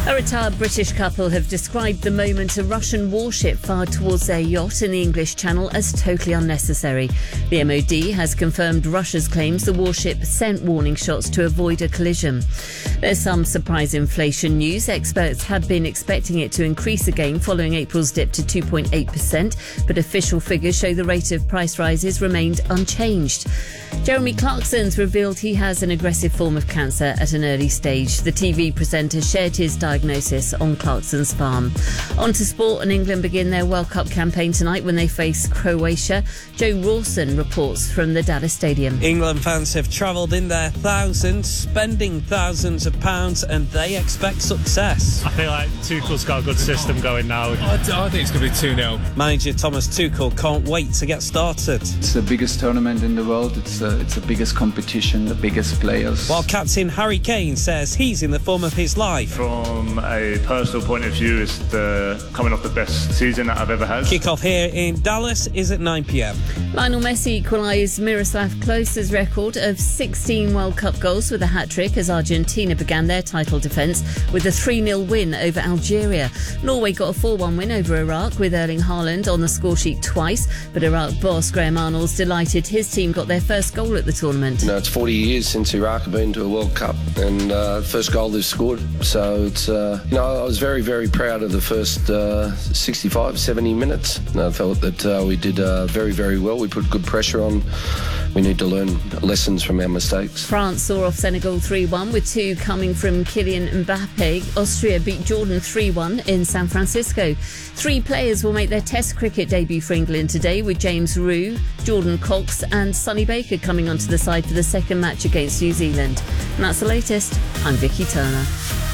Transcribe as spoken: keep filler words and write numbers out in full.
A retired British couple have described the moment a Russian warship fired towards their yacht in the English Channel as totally unnecessary. The M O D has confirmed Russia's claims the warship sent warning shots to avoid a collision. There's some surprise inflation news. Experts had been expecting it to increase again following April's dip to two point eight percent, but official figures show the rate of price rises remained unchanged. Jeremy Clarkson's revealed he has an aggressive form of cancer at an early stage. The T V presenter shared his diagnosis on Clarkson's farm. On to sport, and England begin their World Cup campaign tonight when they face Croatia. Joe Rawson reports from the Dallas Stadium. England fans have travelled in their thousands, spending thousands of pounds, and they expect success. I feel like Tuchel's got a good system going now. I, I think it's going to be two nil. Manager Thomas Tuchel can't wait to get started. It's the biggest tournament in the world. It's uh, it's the biggest competition, the biggest players. While captain Harry Kane says he's in the form of his life. From a personal point of view, it's the, coming off the best season that I've ever had. Kick-off here in Dallas is at nine p.m. Lionel Messi equalised Miroslav Klose's record of sixteen World Cup goals with a hat-trick as Argentina began their title defence with a three nil win over Algeria. Norway got a four one win over Iraq with Erling Haaland on the scoresheet twice, but Iraq boss Graham Arnold's delighted his team got their first goal at the tournament. You know, it's forty years since Iraq have been to a World Cup, and uh, first goal they've scored. So it's, uh, you know, I was very, very proud of the first uh, sixty-five, seventy minutes. And I felt that uh, we did uh, very, very well. We put good pressure on. We need to learn lessons from our mistakes. France saw off Senegal three one with two coming from Kylian Mbappe. Austria beat Jordan three one in San Francisco. Three players will make their Test cricket debut for England today, with James Rew, Jordan Cox and Sonny Baker coming onto the side for the second match against New Zealand. And that's the latest. I'm Vicky Turner.